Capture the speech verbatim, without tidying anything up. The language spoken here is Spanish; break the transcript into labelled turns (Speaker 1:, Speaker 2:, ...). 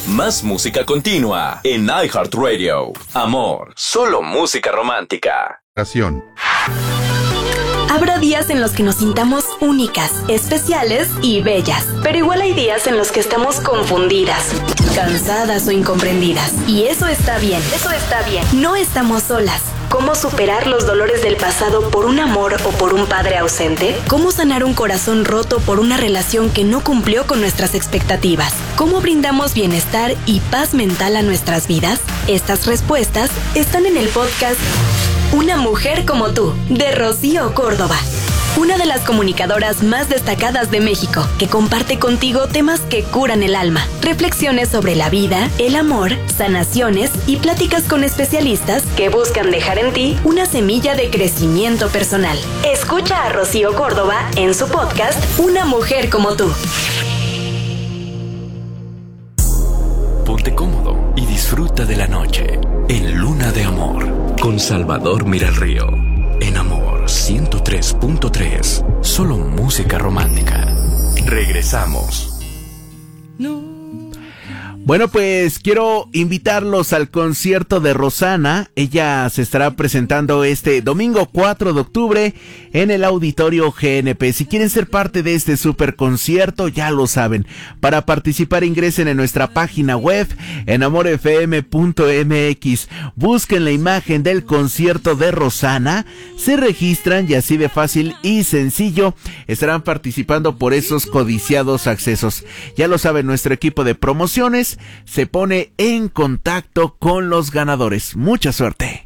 Speaker 1: Más música continua en iHeartRadio. Amor, solo música romántica.
Speaker 2: Habrá días en los que nos sintamos únicas, especiales y bellas. Pero igual hay días en los que estamos confundidas, cansadas o incomprendidas. Y eso está bien, eso está bien. No estamos solas. ¿Cómo superar los dolores del pasado por un amor o por un padre ausente? ¿Cómo sanar un corazón roto por una relación que no cumplió con nuestras expectativas? ¿Cómo brindamos bienestar y paz mental a nuestras vidas? Estas respuestas están en el podcast Una mujer como tú, de Rocío Córdoba. Una de las comunicadoras más destacadas de México, que comparte contigo temas que curan el alma, reflexiones sobre la vida, el amor, sanaciones y pláticas con especialistas que buscan dejar en ti una semilla de crecimiento personal. Escucha a Rocío Córdoba en su podcast Una mujer como tú.
Speaker 1: Ponte cómodo y disfruta de la noche en Luna de Amor con Salvador Miralrío. En Amor ciento tres punto tres, solo música romántica. Regresamos.
Speaker 3: Bueno, pues quiero invitarlos al concierto de Rosana. Ella se estará presentando este domingo cuatro de octubre en el Auditorio G N P. Si quieren ser parte de este super concierto, ya lo saben. Para participar ingresen en nuestra página web en amor f m punto m x. Busquen la imagen del concierto de Rosana, se registran y así de fácil y sencillo estarán participando por esos codiciados accesos. Ya lo saben, nuestro equipo de promociones se pone en contacto con los ganadores. Mucha suerte.